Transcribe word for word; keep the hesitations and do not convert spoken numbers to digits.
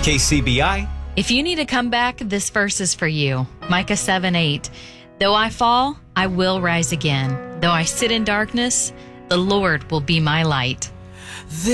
K C B I. If you need a comeback, this verse is for you. Micah seven eight. Though I fall, I will rise again. Though I sit in darkness, the Lord will be my light.